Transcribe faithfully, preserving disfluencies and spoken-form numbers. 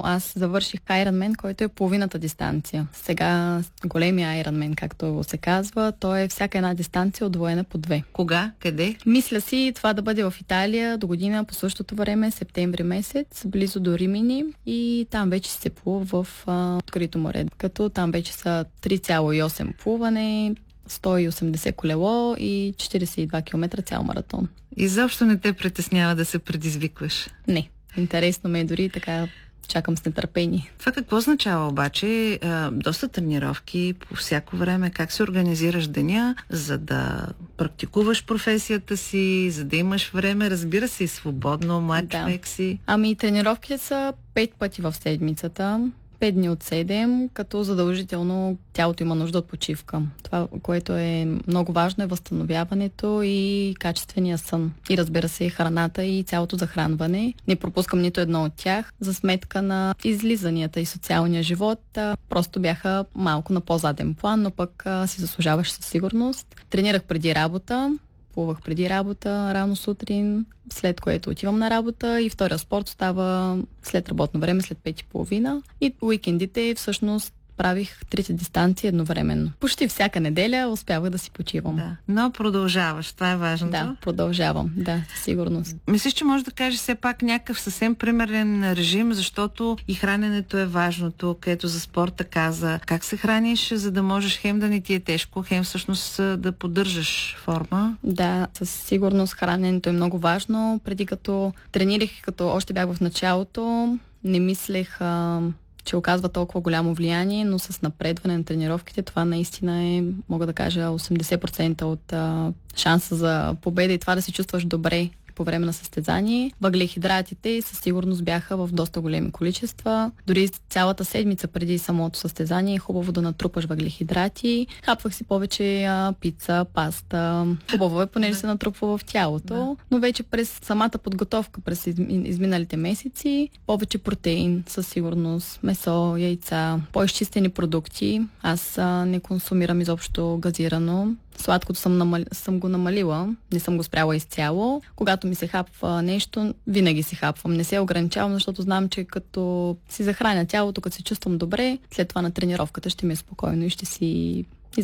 аз завърших Ironman, който е половината дистанция. Сега големия Ironman, както се казва, то е всяка една дистанция отвоена по две. Кога? Къде? Мисля си това да бъде в Италия до година по същото време, септември месец, близо до Римини, и там вече се плува в а, открито море, като там вече са три цяло и осем плуване, сто и осемдесет колело и четиридесет и два километра цял маратон. Изобщо не те притеснява да се предизвикваш? Не. Интересно ме е, дори така чакам с нетърпение. Това какво означава обаче? А, доста тренировки по всяко време. Как се организираш деня, за да практикуваш професията си, за да имаш време, разбира се, и свободно, млад да. човек си? Ами тренировките са пет пъти в седмицата. пет дни от седем, като задължително тялото има нужда от почивка. Това, което е много важно, е възстановяването и качествения сън. И разбира се, храната и цялото захранване. Не пропускам нито едно от тях. За сметка на излизанията и социалния живот, просто бяха малко на по-заден план, но пък си заслужаваш със сигурност. Тренирах преди работа. Плувах преди работа, рано сутрин, след което отивам на работа, и втория спорт става след работно време, след пет и половина. И уикендите всъщност правих трите дистанции едновременно. Почти всяка неделя успявах да си почивам. Да. Но продължаваш, това е важното. Да, продължавам, да, със сигурност. Мислиш, че може да кажеш все пак някакъв съвсем примерен режим, защото и храненето е важното, където за спорта каза. Как се храниш, за да можеш хем да не ти е тежко, хем всъщност да поддържаш форма? Да, със сигурност храненето е много важно. Преди като тренирах, като още бях в началото, не мислех... А... че оказва толкова голямо влияние, но с напредване на тренировките това наистина е, мога да кажа, осемдесет процента от а, шанса за победа и това да се чувстваш добре по време на състезание. Въглехидратите със сигурност бяха в доста големи количества. Дори цялата седмица преди самото състезание е хубаво да натрупаш въглехидрати. Хапвах си повече а, пица, паста. Хубаво е, понеже се натрупва в тялото. Да. Но вече през самата подготовка, през изминалите месеци, повече протеин със сигурност, месо, яйца, по-изчистени продукти. Аз а, не консумирам изобщо газирано. Сладкото съм, намали... съм го намалила, не съм го спряла изцяло. Когато ми се хапва нещо, винаги си хапвам. Не се ограничавам, защото знам, че като си захраня тялото, като се чувствам добре, след това на тренировката ще ми е спокойно и ще си